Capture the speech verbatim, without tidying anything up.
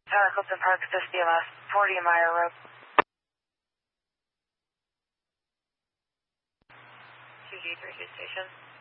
Tower Clifton Park, this is B L S, forty Meyer Road. two G three two station.